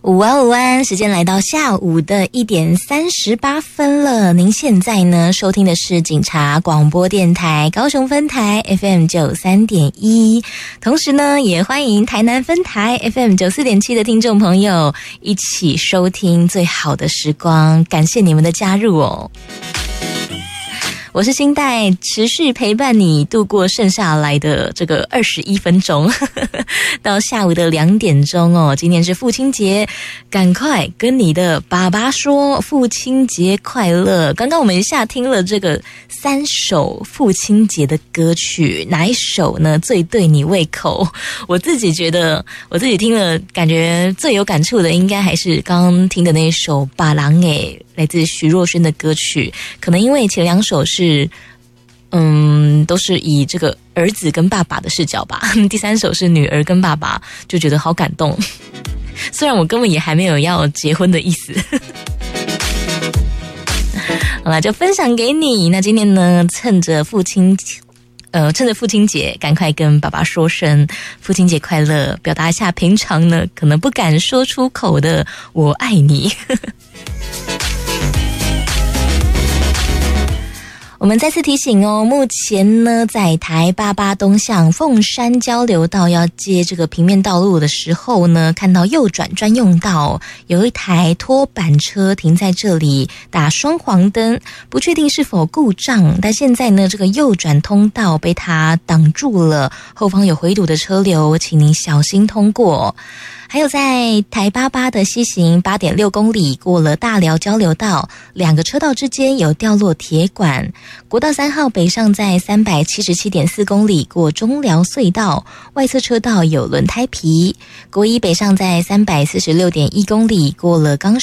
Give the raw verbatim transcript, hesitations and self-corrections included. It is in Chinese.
午安午安，时间来到下午的一点三十八分了。您现在呢收听的是警察广播电台高雄分台 F M 九三点一，同时呢也欢迎台南分台 F M 九四点七的听众朋友一起收听最好的时光，感谢你们的加入哦。我是新代，持续陪伴你度过剩下来的这个二十一分钟，到下午的两点钟哦。今天是父亲节，赶快跟你的爸爸说父亲节快乐。刚刚我们一下听了这个三首父亲节的歌曲，哪一首呢最对你胃口？我自己觉得，我自己听了感觉最有感触的，应该还是刚刚听的那首《把郎诶》，来自徐若瑄的歌曲。可能因为前两首是是，嗯，都是以这个儿子跟爸爸的视角吧。第三首是女儿跟爸爸，就觉得好感动。虽然我根本也还没有要结婚的意思。好啦，就分享给你。那今天呢，趁着父亲，呃，趁着父亲节，赶快跟爸爸说声父亲节快乐，表达一下平常呢可能不敢说出口的我爱你。我们再次提醒哦，目前呢，在台八八东向凤山交流道要接这个平面道路的时候呢，看到右转专用道有一台拖板车停在这里，打双黄灯，不确定是否故障，但现在呢，这个右转通道被它挡住了，后方有回堵的车流，请您小心通过。还有在台八八的西行 八点六公里，过了大寮交流道，两个车道之间有掉落铁管。国道三号北上在 三百七十七点四公里，过中寮隧道，外侧车道有轮胎皮。国一北上在 三百四十六点一公里，过了冈